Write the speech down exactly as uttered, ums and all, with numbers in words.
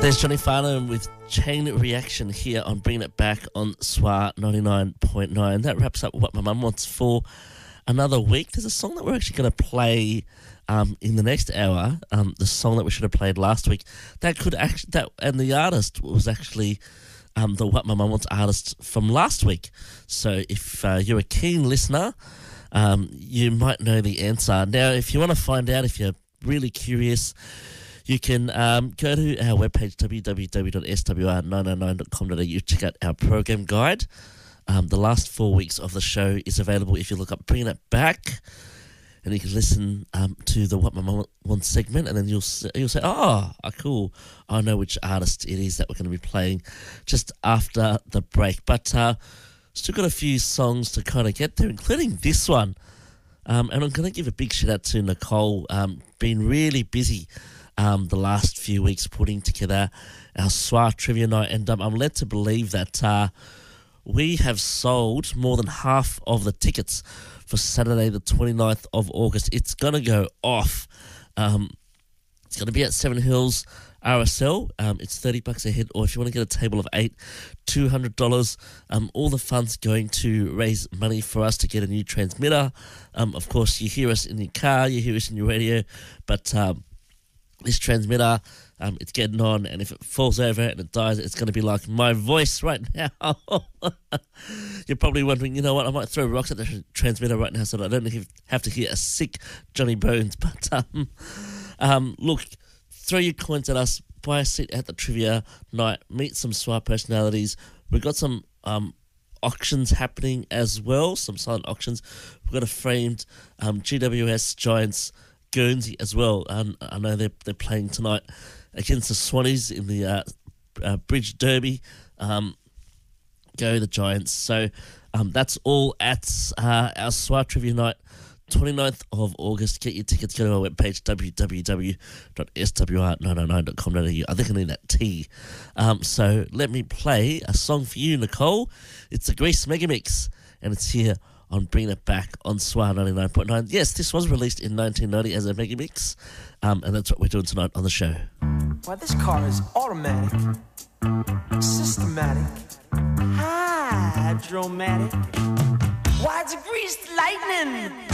There's Johnny Farnham with Chain Reaction here on Bringing It Back on S W R ninety-nine point nine. That wraps up what my mum wants for another week. There's a song that we're actually going to play um, in the next hour, um, the song that we should have played last week. That could actually, that and the artist was actually um, the What My Mum Wants artist from last week. So if uh, you're a keen listener, um, you might know the answer. Now, if you want to find out, if you're really curious, you can um, go to our webpage, w w w dot s w r nine nine nine dot com dot a u, check out our program guide. Um, the last four weeks of the show is available if you look up Bringing It Back, and you can listen um, to the What My Mum Wants segment, and then you'll you'll say, oh, oh, cool, I know which artist it is that we're going to be playing just after the break. But uh, still got a few songs to kind of get there, including this one. Um, and I'm going to give a big shout out to Nicole. Um, been really busy Um, the last few weeks putting together our S W R Trivia Night, and um, I'm led to believe that uh, we have sold more than half of the tickets for Saturday the twenty-ninth of August. It's going to go off. Um, it's going to be at Seven Hills R S L. Um, it's thirty bucks a head, or if you want to get a table of eight, two hundred dollars. Um, all the funds going to raise money for us to get a new transmitter. Um, of course, you hear us in your car, you hear us in your radio, but um, this transmitter, um, it's getting on, and if it falls over and it dies, it's going to be like my voice right now. You're probably wondering, you know what, I might throw rocks at the transmitter right now so that I don't have to hear a sick Johnny Bones. But um, um, look, throw your coins at us, buy a seat at the trivia night, meet some S W R personalities. We've got some um, auctions happening as well, some silent auctions. We've got a framed um, G W S Giants Guernsey as well. Um, I know they're they're playing tonight against the Swannies in the uh, uh, Bridge Derby. Um, go the Giants. So um, that's all at uh, our S W R Trivia Night, twenty-ninth of August. Get your tickets. Go to our webpage, w w w dot s w r nine nine nine dot com dot a u. I think I need that T. Um, so let me play a song for you, Nicole. It's the Grease Mega Mix, and it's here on Bringing It Back on S W R ninety-nine point nine. Yes, this was released in nineteen ninety as a mega mix, um, and that's what we're doing tonight on the show. Why, this car is automatic, systematic, hydromatic. Why, it's greased lightning.